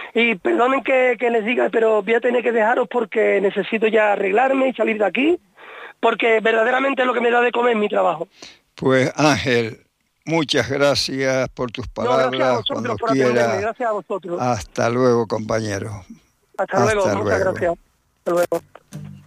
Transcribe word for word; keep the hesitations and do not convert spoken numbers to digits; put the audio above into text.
Y perdonen que, que les diga, pero voy a tener que dejaros porque necesito ya arreglarme y salir de aquí, porque verdaderamente lo que me da de comer es mi trabajo. Pues Ángel, muchas gracias por tus No, gracias a palabras, vosotros cuando por atenderme, quieras. gracias a vosotros. Hasta luego, compañero. Hasta luego, Hasta muchas luego. gracias. Hasta luego.